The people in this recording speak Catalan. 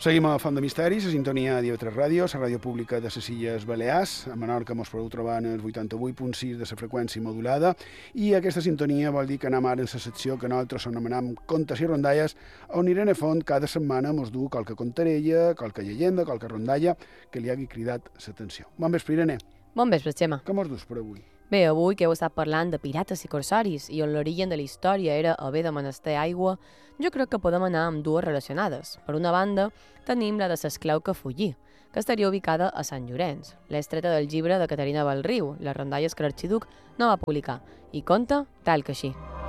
Seguim a Font de Misteris, a sintonia d'IV3 Ràdio, la ràdio pública de les Illes Balears. A Menorca mos podeu trobar en el 88.6 de la freqüència modulada i aquesta sintonia vol dir que anem ara en la secció que nosaltres anomenem Contes i Rondalles, on Irene Font cada setmana mos du qualque contarella, qualque llegenda, qualque rondalla que li hagi cridat l'atenció. Bon vespre, Irene. Bon vespre, Xema. Què mos dus per avui? Bé, avui que heu estat parlant de pirates i corsaris i on l'origen de la història era haver de menester aigua, jo crec que podem anar amb dues relacionades. Per una banda, tenim la de l'esclau que fullí, que estaria ubicada a Sant Llorenç. L'he treta del llibre de Caterina Balriu, les rondalles que l'arxiduc no va publicar, i conta tal que així.